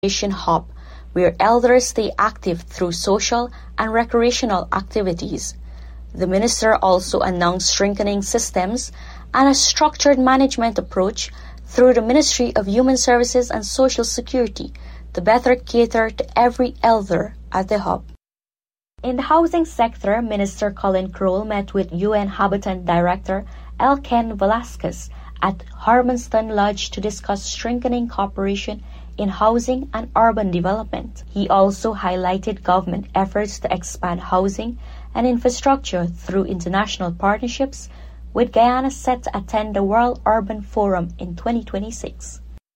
Recreation Hub, where elders stay active through social and recreational activities. The minister also announced strengthening systems and a structured management approach through the Ministry of Human Services and Social Security to better cater to every elder at the hub. In the housing sector, Minister Colin Crowell met with UN Habitat Director Elken Velasquez at Harmonston Lodge to discuss strengthening cooperation in housing and urban development. He also highlighted government efforts to expand housing and infrastructure through international partnerships, with Guyana set to attend the World Urban Forum in 2026.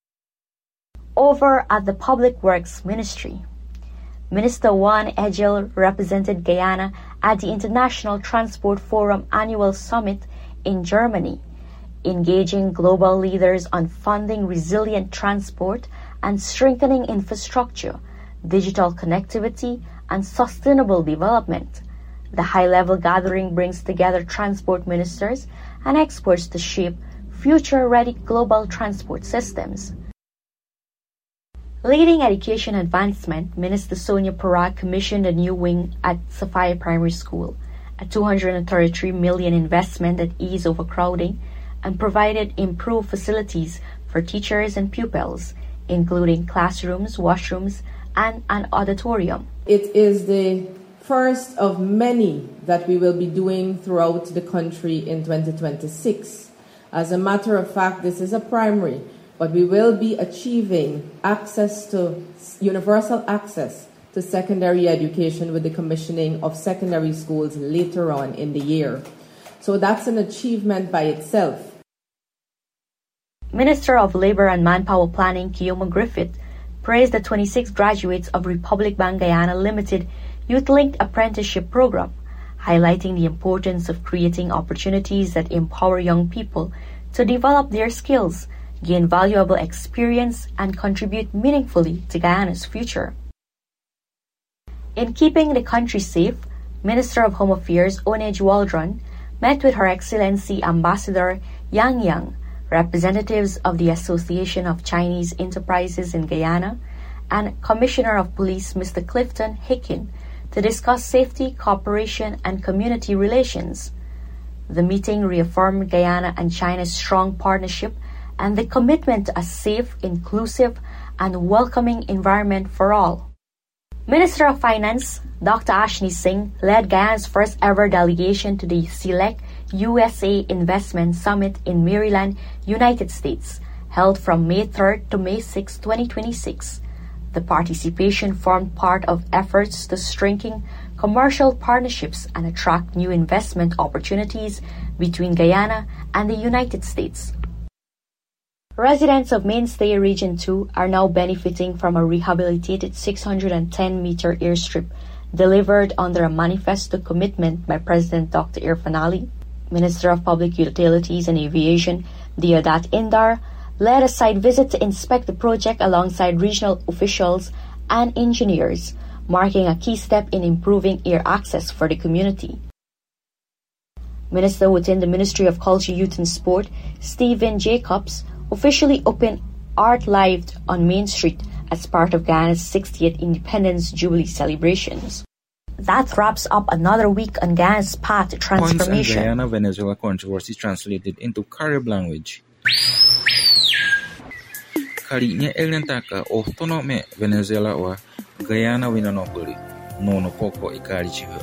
Over at the Public Works Ministry, Minister Juan Egil represented Guyana at the International Transport Forum Annual Summit in Germany, engaging global leaders on funding resilient transport and strengthening infrastructure, digital connectivity, and sustainable development. The high-level gathering brings together transport ministers and experts to shape future-ready global transport systems. Leading education advancement, Minister Sonia Parag commissioned a new wing at Sophia Primary School, a $233 million investment that eased overcrowding and provided improved facilities for teachers and pupils, including classrooms, washrooms, and an auditorium. It is the first of many that we will be doing throughout the country in 2026. As a matter of fact, this is a primary, but we will be achieving universal access to secondary education with the commissioning of secondary schools later on in the year. So that's an achievement by itself. Minister of Labor and Manpower Planning Keoma Griffith praised the 26 graduates of Republic Bank Guyana Limited Youth-Linked Apprenticeship Program, highlighting the importance of creating opportunities that empower young people to develop their skills, gain valuable experience, and contribute meaningfully to Guyana's future. In keeping the country safe, Minister of Home Affairs Onej Waldron met with Her Excellency Ambassador Yang Yang, representatives of the Association of Chinese Enterprises in Guyana, and Commissioner of Police Mr. Clifton Hicken to discuss safety, cooperation, and community relations. The meeting reaffirmed Guyana and China's strong partnership and the commitment to a safe, inclusive, and welcoming environment for all. Minister of Finance Dr. Ashni Singh led Guyana's first ever delegation to the Select USA Investment Summit in Maryland, United States, held from May 3rd to May 6, 2026. The participation formed part of efforts to strengthen commercial partnerships and attract new investment opportunities between Guyana and the United States. Residents of Mainstay Region 2 are now benefiting from a rehabilitated 610-meter airstrip delivered under a manifesto commitment by President Dr. Irfaan Ali. Minister of Public Utilities and Aviation Deodat Indar led a site visit to inspect the project alongside regional officials and engineers, marking a key step in improving air access for the community. Minister within the Ministry of Culture, Youth and Sport, Stephen Jacobs, officially opened Art Live on Main Street as part of Guyana's 60th Independence Jubilee celebrations. That wraps up another week on Guyana's path to transformation. Points and Guyana-Venezuela controversy translated into Carib language. Kalinya elentaka autonome Venezuela wa Guyana winanopoli, nono poko ikarichiho.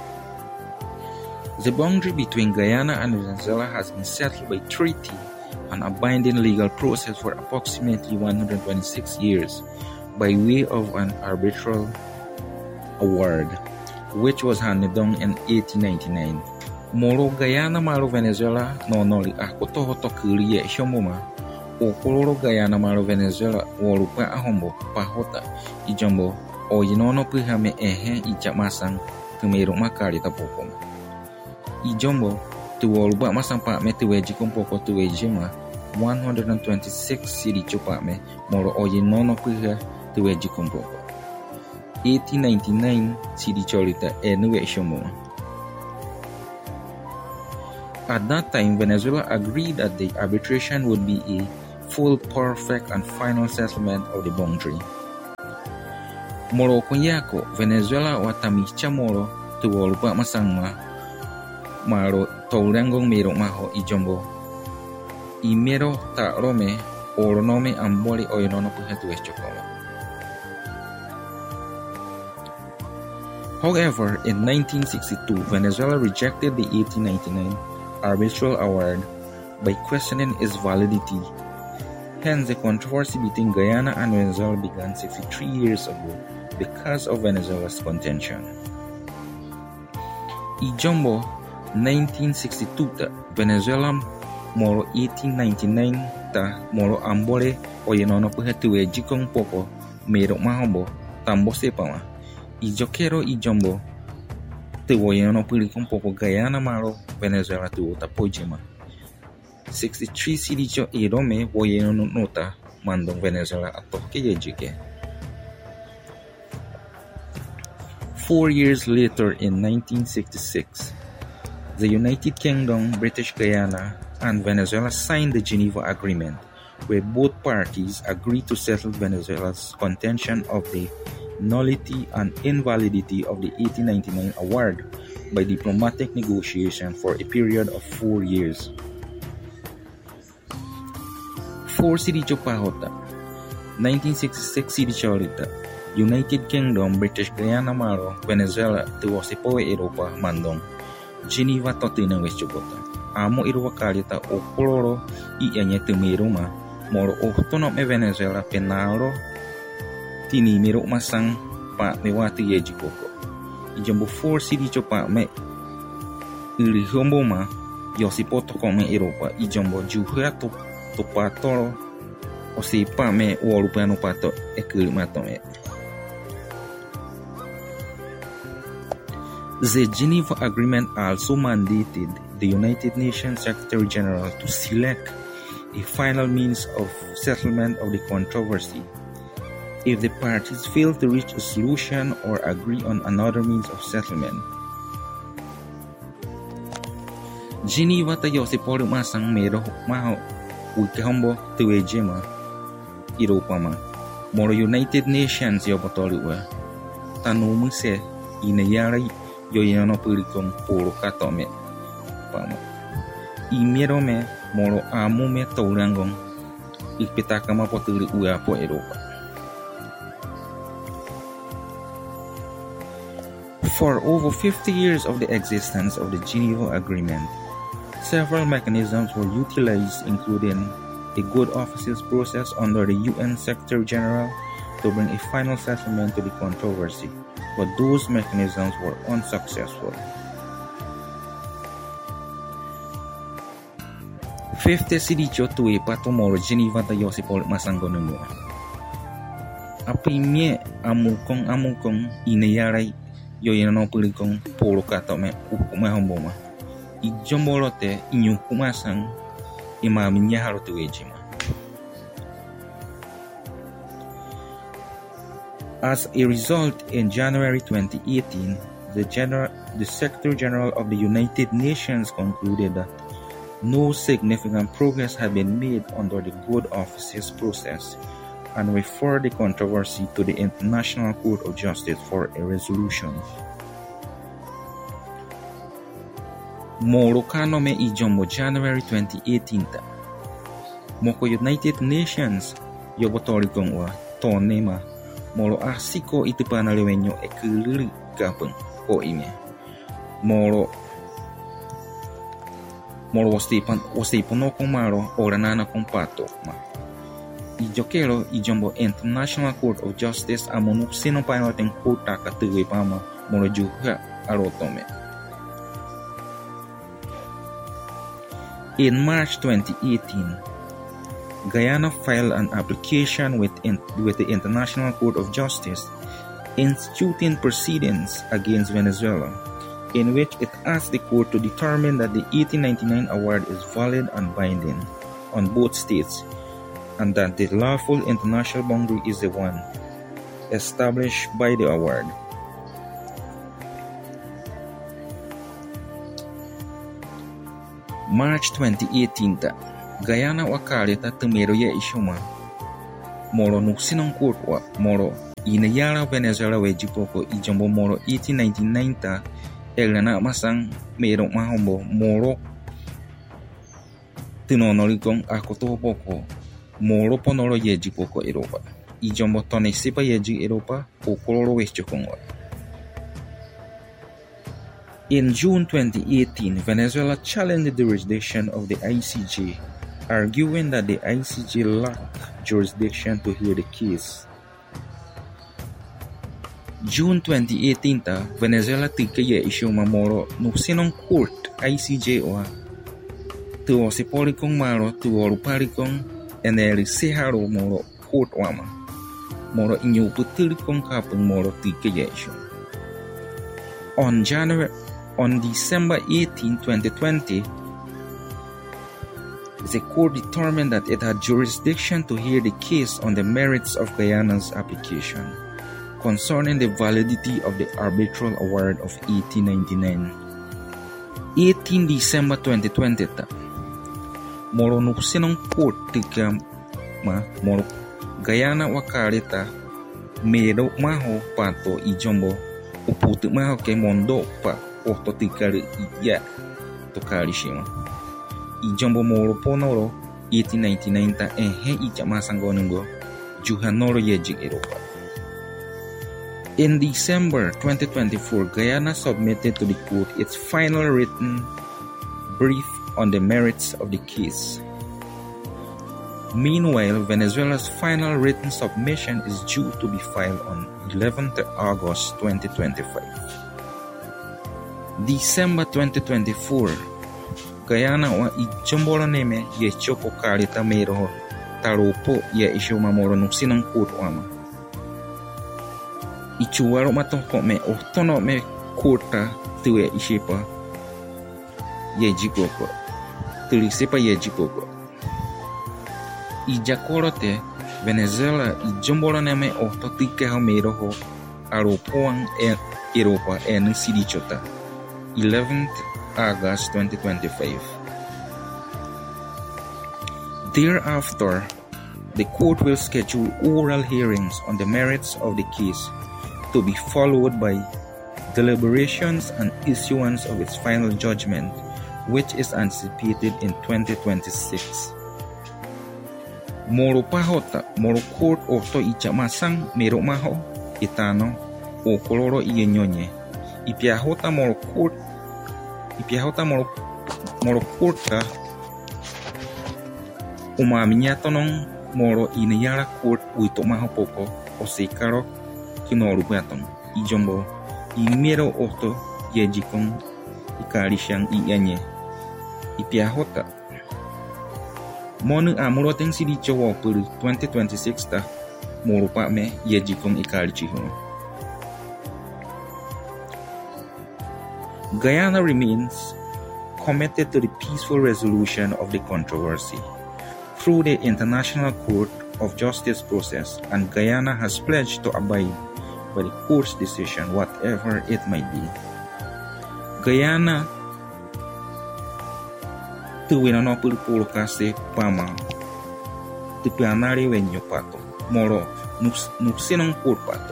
The boundary between Guyana and Venezuela has been settled by treaty and a binding legal process for approximately 126 years by way of an arbitral award, which was handed down in 1899. Moro Guyana malo Venezuela no noli akotoho tokuri ye shomoma o koloro Guyana malo Venezuela wolupa ahombo pahota ijombo o yinono pihame ehe ichamasang tumero makari tapokoma ijombo tu wolupa masang pa me tuweji kompoko tuweji ma 126 siri chupa me moro o yinono piha tuweji kompoko 1899 siri cholita enuwe shomoma. At that time, Venezuela agreed that the arbitration would be a full, perfect, and final settlement of the boundary. Moro kunyako Venezuela watamicha moro tuwolupa masangma maro tourangong mero maho ijombo imero ta rome oronome amboli oinono puhetu chokolo. However, in 1962, Venezuela rejected the 1899 arbitral award by questioning its validity. Hence, the controversy between Guyana and Venezuela began 63 years ago because of Venezuela's contention. Ijombo 1962 ta Venezuela moro 1899 ta moro ambole oyenono puhetuwe jikong popo mero mahombo tambo sepama. Ijokero ijombo tuwo yeno pulikong popo Guyana maro Venezuela tuwo tapojima. 63 silicho irome wo yeno nota mandong Venezuela atoke yejike. 4 years later in 1966, the United Kingdom, British Guyana, and Venezuela signed the Geneva Agreement, where both parties agreed to settle Venezuela's contention of the nullity and invalidity of the 1899 award by diplomatic negotiation for a period of 4 years. 4 Siricho Pahota 1966 Siricho Rita United Kingdom, British Guyana Maro, Venezuela tuwo sipowe Europa mandong Geneva totina westjogota amo irwa kalita o koloro I anya tumiruma moro autonome Venezuela penalo tini miro masang pa mewati yejikoko ijombo 4 Siricho pa me iri hombo ma yosipoto kome Europa ijombo juhra to patoro o si pa me uolupano pato ekilimato me. The Geneva Agreement also mandated the United Nations Secretary General to select a final means of settlement of the controversy. If the parties fail to reach a solution or agree on another means of settlement, Geneva tayo si polo masang mero maho ukahombo tuwejema Europa ma moro United Nations yobotoliwa tanumu se inayari yoyano pulikong polo katome pama imero me moro amu me tourangong ipitaka mapotuli ua po Europa. For over 50 years of the existence of the Geneva Agreement, several mechanisms were utilized, including a good offices process under the UN Secretary General to bring a final settlement to the controversy, but those mechanisms were unsuccessful. 50 Siricho tuwe patomoro Geneva tayo si Paul Masangonemo. Apimye amukong inayaray yoyano pulikong polo katome ukume homboma. Ijombolote inyukumasang imaminya haro tuwejima. As a result, in January 2018, the Secretary General of the United Nations concluded that no significant progress had been made under the good offices process and referred the controversy to the International Court of Justice for a resolution. Morokano me ijombo January 2018 ta. Moko United Nations yobotorikong wa tonema moro asiko itupana lewenyo ekuliri kapeng o ime. Moro wasipan kong maro oranana kong pato ma. Ijokero ijombo International Court of Justice amonuk sino painoting kota katuwe pama moro juga arotome. In March 2018, Guyana filed an application with the International Court of Justice instituting proceedings against Venezuela, in which it asked the court to determine that the 1899 award is valid and binding on both states, and that the lawful international boundary is the one established by the award. March 2018 ta Guyana wakalita tumero ya ishuma moro nuksinong court wa moro Inayala Venezuela wejipoko ijombo moro 1899 elana masang merong mahombo moro tinonolikong akotopoko moro ponoro yejipoko Europa. Ijombo tone sipa yeji Europa o koloro wechokongwa. In June 2018, Venezuela challenged the jurisdiction of the ICJ, arguing that the ICJ lacked jurisdiction to hear the case. June 2018 Venezuela tikaya isyu mamoro nuksinong court ICJ oa tuo sipolikong maro tuo rupalikong eneli seharo moro court wama moro inyo putilikong kapeng moro tikaya isyu. On December 18, 2020, the court determined that it had jurisdiction to hear the case on the merits of Guyana's application concerning the validity of the arbitral award of 1899. 18 December 2020 moro nuksinong court tika moro Guyana wakarita mero maho pato ijombo uputu maho ke mondo pa oto tikari iya tokari shima ijombo moro ponoro 1899 ehe ija masangonungo juhanoro yejik Europa. In December 2024, Guyana submitted to the court its final written brief on the merits of the case. Meanwhile, Venezuela's final written submission is due to be filed on 11th August 2025. December 2024, Guyana wa ijombolo neme ye chopo karita mero taropo ye isyo mamoro nuksinong court wama. Ichuwaro matoko me otono me kota tuwe ishipa yejikoko tulisipa yejikoko ijakorote Venezuela ijombolo neme ototike hamero ho aropoang Europa en sidichota 11th August 2025. Thereafter, the court will schedule oral hearings on the merits of the case to be followed by deliberations and issuance of its final judgment, which is anticipated in 2026. Moro pahota, moro court orto ichamasang mero maho, itano, o koloro iyenyonye. Ipiahota moro courta, umamiñatonong moro inayara court uito maho poco, o sekaro, kinoru batong ijombo imero oto yejikong ikarishan ianye ipiahota monu amuroteng sidicho wapuru 2026 ta morupa me yejikong ikarichiho. Guyana remains committed to the peaceful resolution of the controversy through the International Court of Justice process, and Guyana has pledged to abide by the court's decision, whatever it might be. Guyana tuwina no pulpulu kase pama tipianari wenyo pato moro nuksinong court pato.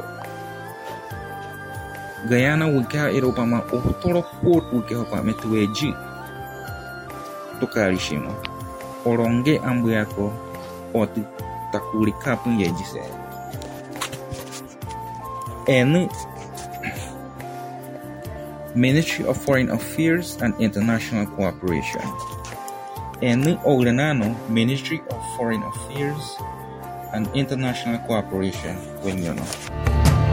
Guyana wika Europa ma otoro court wika hopa metueji tokarishimo oronge ambuyako oti takuri kapun yejise and Ministry of Foreign Affairs and International Cooperation and Olenano Ministry of Foreign Affairs and International Cooperation when you know